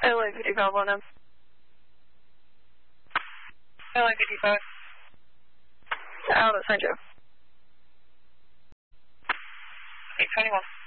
LA 55 on them. LA 55. Out at St. Joe. 821.